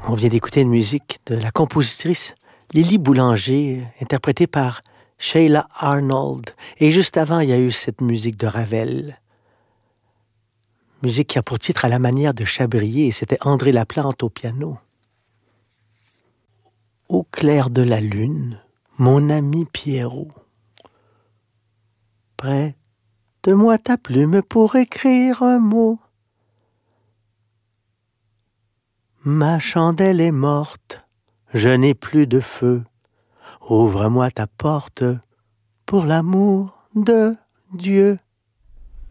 On vient d'écouter une musique de la compositrice Lily Boulanger, interprétée par Sheila Arnold. Et juste avant, il y a eu cette musique de Ravel. Musique qui a pour titre À la manière de Chabrier, et c'était André Laplante au piano. Au clair de la lune, mon ami Pierrot, près de moi ta plume pour écrire un mot. Ma chandelle est morte, je n'ai plus de feu. Ouvre-moi ta porte pour l'amour de Dieu.